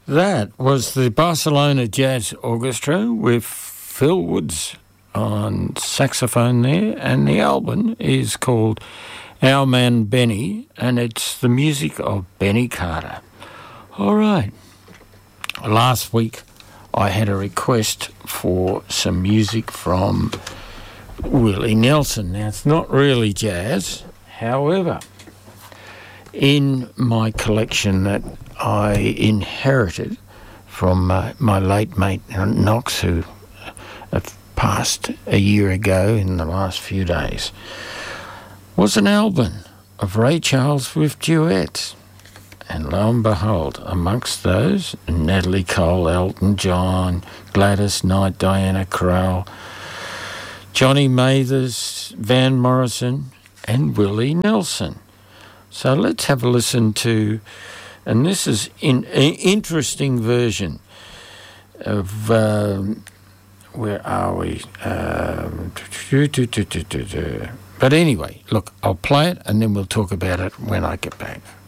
That was the Barcelona Jazz Orchestra with Phil Woods on saxophone there, and the album is called Our Man Benny, and it's the music of Benny Carter. All right. Last week I had a request for some music from Willie Nelson. Now, it's not really jazz, however, in my collection that I inherited from my late mate Knox, who passed a year ago in the last few days, was an album of Ray Charles with duets. And lo and behold, amongst those, Natalie Cole, Elton John, Gladys Knight, Diana Krall, Johnny Mathers, Van Morrison, and Willie Nelson. So let's have a listen to, and this is an interesting version of, where are we? But anyway, look, I'll play it and then we'll talk about it when I get back.